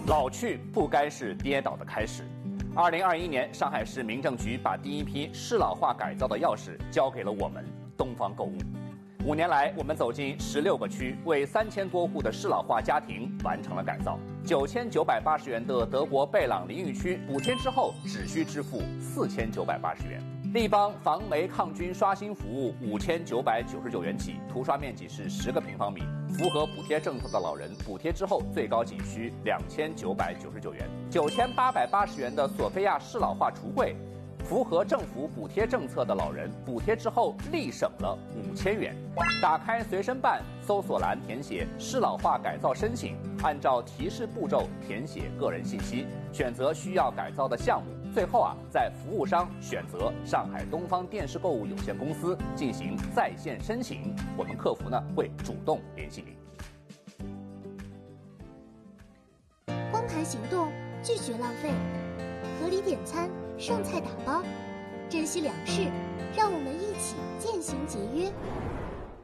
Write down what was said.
老去不该是跌倒的开始。2021年，上海市民政局把第一批适老化改造的钥匙交给了我们东方购物。5年来，我们走进16个区，为3000多户的适老化家庭完成了改造。9980元的德国贝朗淋浴区补贴之后，只需支付4980元。立邦防霉抗菌刷新服务5999元起，涂刷面积是10个平方米。符合补贴政策的老人，补贴之后最高仅需2999元。9880元的索菲亚适老化橱柜，符合政府补贴政策的老人，补贴之后立省了5000元。打开随身办，搜索栏填写适老化改造申请，按照提示步骤填写个人信息，选择需要改造的项目。最后在服务商选择上海东方电视购物有限公司进行在线申请，我们客服会主动联系您。 光盘行动，拒绝浪费，合理点餐，剩菜打包，珍惜粮食，让我们一起渐行节约。